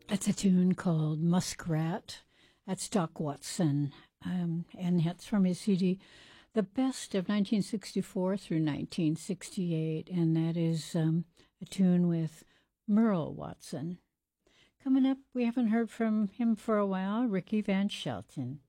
It's a tune called Muskrat. That's Doc Watson, and that's from his CD, The Best of 1964 through 1968, and that is a tune with Merle Watson. Coming up, we haven't heard from him for a while, Ricky Van Shelton.